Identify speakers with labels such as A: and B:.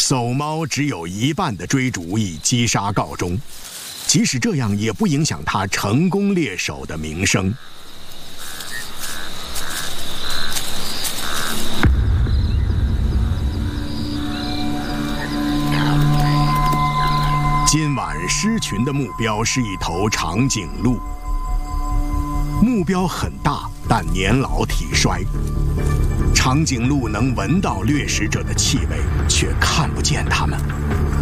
A: 叟猫只有一半的追逐以击杀告终，即使这样，也不影响他成功猎手的名声。今晚狮群的目标是一头长颈鹿。目标很大，但年老体衰。长颈鹿能闻到掠食者的气味，却看不见它们。